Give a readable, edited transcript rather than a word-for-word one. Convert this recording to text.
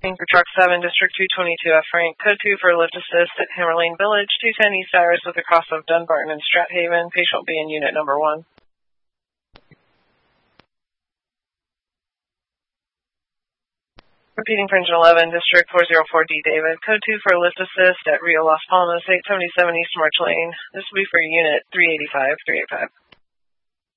For Truck 7, District 222F Frank, Code 2 for lift assist at Hammer Lane Village, 210 East Iris with the cross of Dunbarton and Strathaven. Patient will be in unit number 1. Repeating for engine 11, District 404D David, Code 2 for lift assist at Rio Las Palmas, 877 East March Lane. This will be for unit 385.